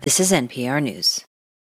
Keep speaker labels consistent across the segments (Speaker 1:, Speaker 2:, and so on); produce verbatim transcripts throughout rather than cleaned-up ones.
Speaker 1: This is N P R News.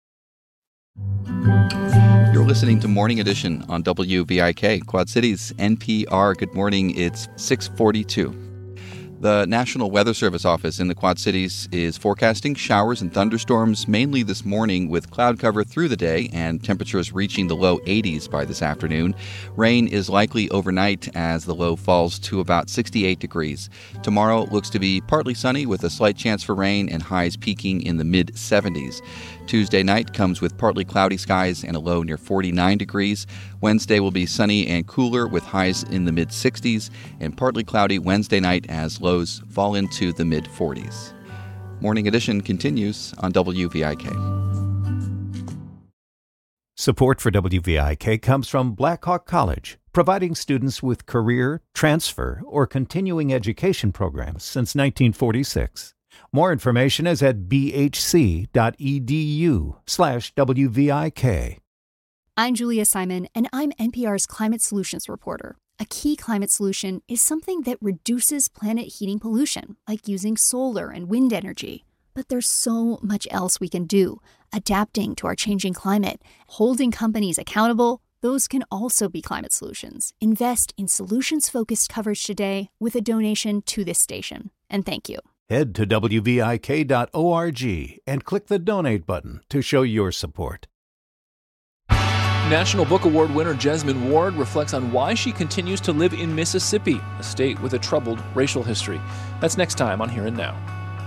Speaker 2: You're listening to Morning Edition on W V I K, Quad Cities, N P R. Good morning. It's six forty-two. The National Weather Service office in the Quad Cities is forecasting showers and thunderstorms mainly this morning with cloud cover through the day and temperatures reaching the low eighties by this afternoon. Rain is likely overnight as the low falls to about sixty-eight degrees. Tomorrow looks to be partly sunny with a slight chance for rain and highs peaking in the mid seventies. Tuesday night comes with partly cloudy skies and a low near forty-nine degrees. Wednesday will be sunny and cooler with highs in the mid sixties and partly cloudy Wednesday night as lows fall into the mid forties. Morning Edition continues on W V I K.
Speaker 3: Support for W V I K comes from Blackhawk College, providing students with career, transfer, or continuing education programs since nineteen forty-six. More information is at bhc.edu slash WVIK.
Speaker 4: I'm Julia Simon, and I'm N P R's Climate Solutions Reporter. A key climate solution is something that reduces planet heating pollution, like using solar and wind energy. But there's so much else we can do. Adapting to our changing climate, holding companies accountable, those can also be climate solutions. Invest in solutions-focused coverage today with a donation to this station. And thank you.
Speaker 3: Head to W V I K dot org and click the donate button to show your support.
Speaker 5: National Book Award winner Jesmyn Ward reflects on why she continues to live in Mississippi, a state with a troubled racial history. That's next time on Here and Now.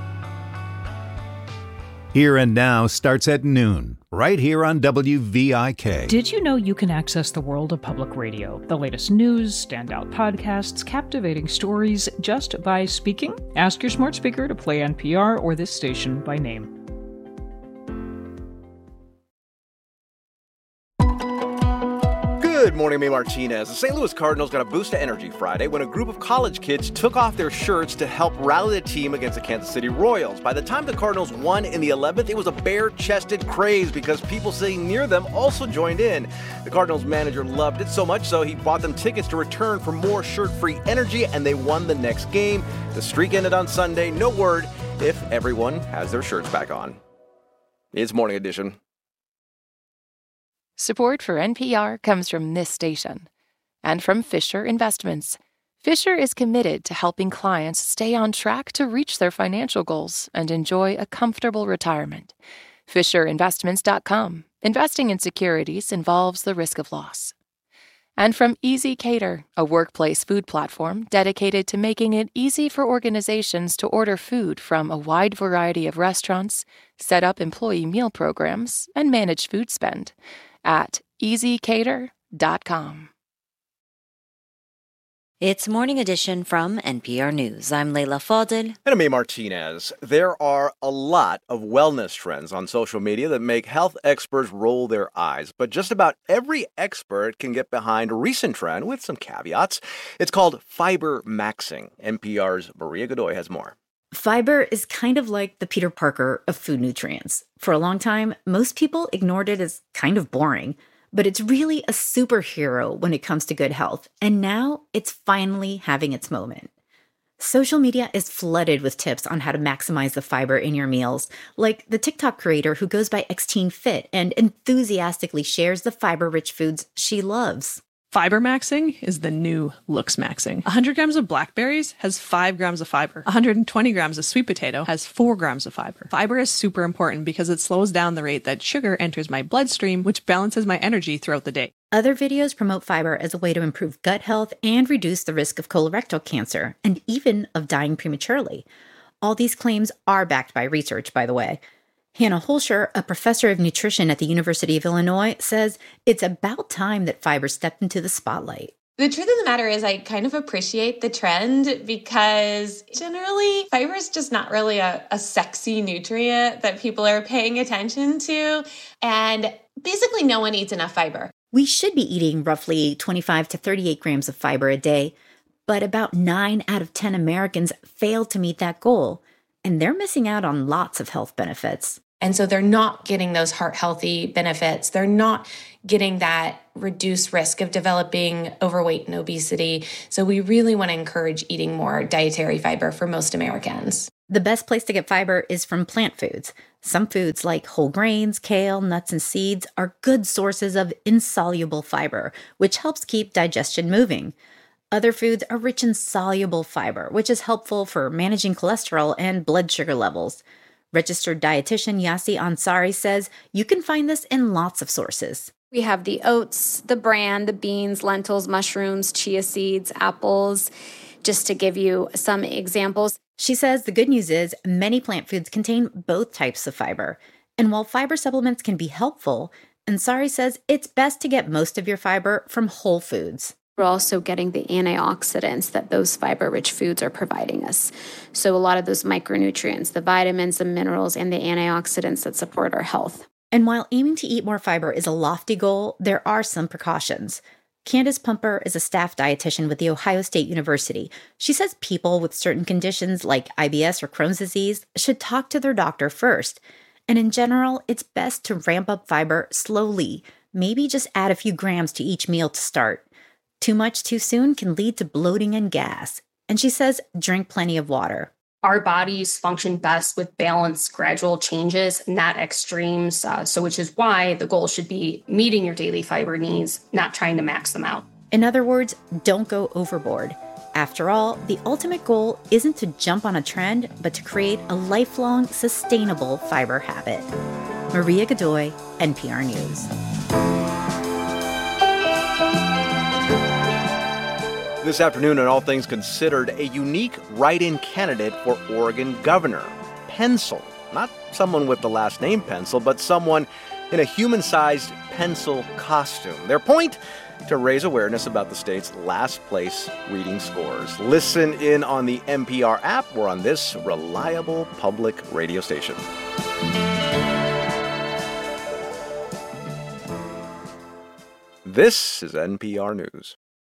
Speaker 3: Here and Now starts at noon, right here on W V I K.
Speaker 6: Did you know you can access the world of public radio? The latest news, standout podcasts, captivating stories, just by speaking? Ask your smart speaker to play N P R or this station by name.
Speaker 7: Good morning, May Martinez. The Saint Louis Cardinals got a boost of energy Friday when a group of college kids took off their shirts to help rally the team against the Kansas City Royals. By the time the Cardinals won in the eleventh, it was a bare-chested craze because people sitting near them also joined in. The Cardinals manager loved it so much so he bought them tickets to return for more shirt-free energy, and they won the next game. The streak ended on Sunday. No word if everyone has their shirts back on. It's Morning Edition.
Speaker 8: Support for N P R comes from this station and from Fisher Investments. Fisher is committed to helping clients stay on track to reach their financial goals and enjoy a comfortable retirement. Fisher Investments dot com. Investing in securities involves the risk of loss. And from Easy Cater, a workplace food platform dedicated to making it easy for organizations to order food from a wide variety of restaurants, set up employee meal programs, and manage food spend at easy cater dot com.
Speaker 1: It's Morning Edition from N P R News. I'm Leila Fadel.
Speaker 7: And I'm May Martinez. There are a lot of wellness trends on social media that make health experts roll their eyes. But just about every expert can get behind a recent trend with some caveats. It's called fiber maxing. N P R's Maria Godoy has more.
Speaker 9: Fiber is kind of like the Peter Parker of food nutrients. For a long time, most people ignored it as kind of boring. But it's really a superhero when it comes to good health, and now it's finally having its moment. Social media is flooded with tips on how to maximize the fiber in your meals, like the TikTok creator who goes by XteenFit and enthusiastically shares the fiber-rich foods she loves.
Speaker 10: Fiber maxing is the new looks maxing. one hundred grams of blackberries has five grams of fiber. one hundred twenty grams of sweet potato has four grams of fiber. Fiber is super important because it slows down the rate that sugar enters my bloodstream, which balances my energy throughout the day.
Speaker 9: Other videos promote fiber as a way to improve gut health and reduce the risk of colorectal cancer, and even of dying prematurely. All these claims are backed by research, by the way. Hannah Holscher, a professor of nutrition at the University of Illinois, says it's about time that fiber stepped into the spotlight.
Speaker 11: The truth of the matter is I kind of appreciate the trend because generally fiber is just not really a, a sexy nutrient that people are paying attention to. And basically no one eats enough fiber.
Speaker 9: We should be eating roughly twenty-five to thirty-eight grams of fiber a day, but about nine out of ten Americans fail to meet that goal. And they're missing out on lots of health benefits.
Speaker 11: And so they're not getting those heart healthy benefits. They're not getting that reduced risk of developing overweight and obesity. So we really want to encourage eating more dietary fiber for most Americans.
Speaker 9: The best place to get fiber is from plant foods. Some foods like whole grains, kale, nuts, and seeds are good sources of insoluble fiber, which helps keep digestion moving. Other foods are rich in soluble fiber, which is helpful for managing cholesterol and blood sugar levels. Registered dietitian Yasi Ansari says you can find this in lots of sources.
Speaker 12: We have the oats, the bran, the beans, lentils, mushrooms, chia seeds, apples, just to give you some examples.
Speaker 9: She says the good news is many plant foods contain both types of fiber. And while fiber supplements can be helpful, Ansari says it's best to get most of your fiber from whole foods.
Speaker 12: We're also getting the antioxidants that those fiber-rich foods are providing us. So a lot of those micronutrients, the vitamins, the minerals, and the antioxidants that support our health.
Speaker 9: And while aiming to eat more fiber is a lofty goal, there are some precautions. Candace Pumper is a staff dietitian with The Ohio State University. She says people with certain conditions like I B S or Crohn's disease should talk to their doctor first. And in general, it's best to ramp up fiber slowly, maybe just add a few grams to each meal to start. Too much too soon can lead to bloating and gas. And she says drink plenty of water.
Speaker 13: Our bodies function best with balanced, gradual changes, not extremes. Uh, so which is why the goal should be meeting your daily fiber needs, not trying to max them out.
Speaker 9: In other words, don't go overboard. After all, the ultimate goal isn't to jump on a trend, but to create a lifelong, sustainable fiber habit. Maria Godoy, N P R News.
Speaker 7: This afternoon, on All Things Considered, a unique write-in candidate for Oregon governor, Pencil. Not someone with the last name Pencil, but someone in a human-sized pencil costume. Their point? To raise awareness about the state's last-place reading scores. Listen in on the N P R app or on this reliable public radio station. This is N P R News.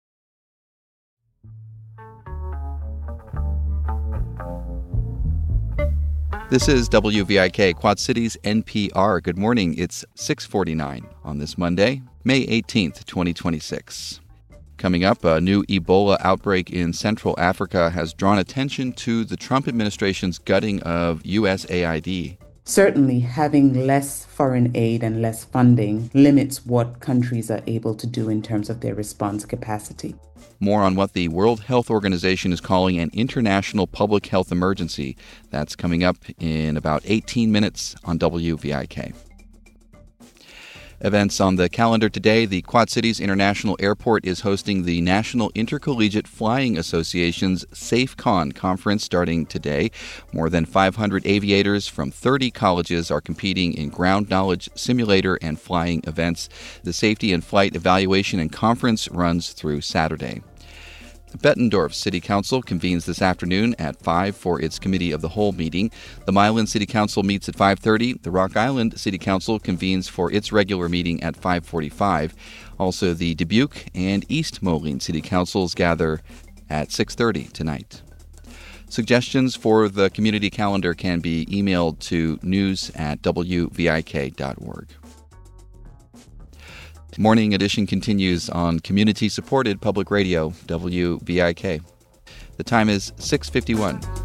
Speaker 2: This is W V I K, Quad Cities N P R. Good morning. It's six forty-nine on this Monday, May eighteenth, twenty twenty-six. Coming up, a new Ebola outbreak in Central Africa has drawn attention to the Trump administration's gutting of U S A I D.
Speaker 14: Certainly, having less foreign aid and less funding limits what countries are able to do in terms of their response capacity.
Speaker 2: More on what the World Health Organization is calling an international public health emergency. That's coming up in about eighteen minutes on W V I K. Events on the calendar today. The Quad Cities International Airport is hosting the National Intercollegiate Flying Association's SafeCon conference starting today. More than five hundred aviators from thirty colleges are competing in ground knowledge, simulator, and flying events. The Safety and Flight Evaluation and Conference runs through Saturday. Bettendorf City Council convenes this afternoon at five for its Committee of the Whole meeting. The Milan City Council meets at five thirty. The Rock Island City Council convenes for its regular meeting at five forty-five. Also, the Dubuque and East Moline City Councils gather at six thirty tonight. Suggestions for the community calendar can be emailed to news at w v i k dot org. Morning Edition continues on community-supported public radio, W V I K. The time is six fifty-one.